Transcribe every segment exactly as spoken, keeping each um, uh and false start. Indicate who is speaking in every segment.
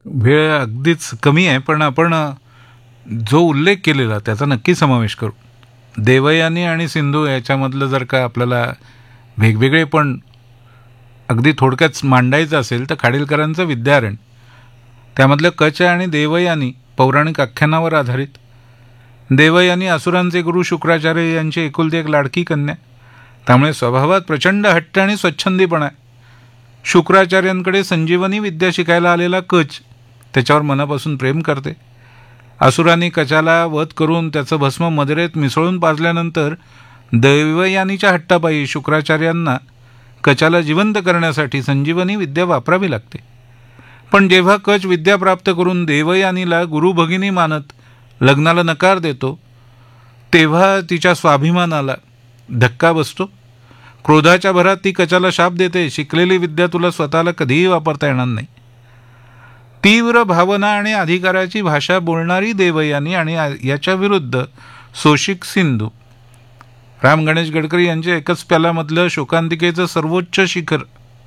Speaker 1: वेळ अगदीच कमी आहे, पण आपण जो उल्लेख केलेला त्याचा नक्की समावेश करू. देवयानी आणि सिंधू याच्यामधलं जर का आपल्याला वेगवेगळे पण अगदी थोडक्यात मांडायचं असेल तर खाडीलकरांचं विद्यारण्य, त्यामधलं कच आणि देवयानी पौराणिक आख्यानावर आधारित. देवयानी असुरांचे गुरु शुक्राचार्य यांची एकुलती एक लाडकी कन्या, त्यामुळे स्वभावात प्रचंड हट्ट आणि स्वच्छंदीपणा आहे. शुक्राचार्यांकडे संजीवनी विद्या शिकायला आलेला कच त्याच्यावर मनापासून प्रेम करते. असुरांनी कचाला वध करून त्याचं भस्म मदिरेत मिसळून पाजल्यानंतर देवयानीच्या हट्टापायी शुक्राचार्यांना कचाला जिवंत करण्यासाठी संजीवनी विद्या वापरावी लागते. पण जेव्हा कच विद्या प्राप्त करून देवयानीला गुरुभगिनी मानत लग्नाला नकार देतो, तेव्हा तिच्या स्वाभिमानाला धक्का बसतो. क्रोधाच्या भरात ती कचाला शाप देते, शिकलेली विद्या तुला स्वतःला कधीही वापरता येणार नाही. तीव्र भावना आणि अधिकाराची भाषा बोलणारी देवयानी आणि याच्या विरुद्ध सोशिक सिंधू. राम गणेश गडकरी यांच्या एकच प्यालामधलं शोकांतिकेचं सर्वोच्च शिखर.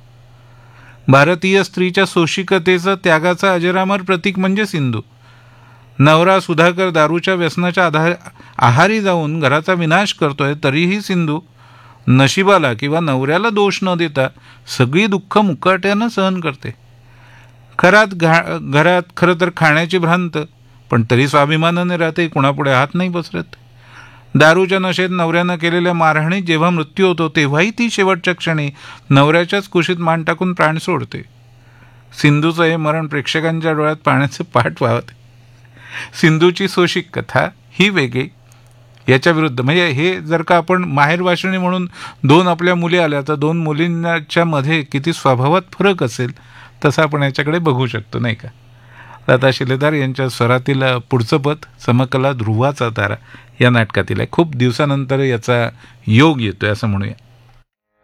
Speaker 1: भारतीय स्त्रीच्या सोशिकतेचं त्यागाचं अजरामर प्रतीक म्हणजे सिंधू. नवरा सुधाकर दारूच्या व्यसनाच्या आधार आहारी जाऊन घराचा विनाश करतोय, तरीही सिंधू नशिबाला किंवा नवऱ्याला दोष न देता सगळी दुःख मुकाट्यानं सहन करते. खरात घा घरात खरं तर खाण्याची भ्रांत, पण तरी स्वाभिमानाने राहते, कुणापुढे हात नाही पसरत. दारूच्या नशेत नवऱ्यानं केलेल्या मारहाणीत जेव्हा मृत्यू होतो तेव्हाही ती शेवटच्या क्षणी नवऱ्याच्याच कुशीत मान टाकून प्राण सोडते. सिंधूचं हे मरण प्रेक्षकांच्या डोळ्यात पाण्याचे पाठ वाहते. सिंधूची सोशिक कथा ही वेगळी, याच्या विरुद्ध म्हणजे हे जर का आपण माहेरवाशिणी म्हणून दोन आपल्या मुली आल्या तर दोन मुलींच्या मध्ये किती स्वभावात फरक असेल तसं आपण याच्याकडे बघू शकतो, नाही का. लता शिलेदार यांच्या स्वरातील पुढचं पद समकला ध्रुवाचा तारा या नाटकातील आहे. खूप दिवसानंतर याचा योग येतोय असं म्हणूया.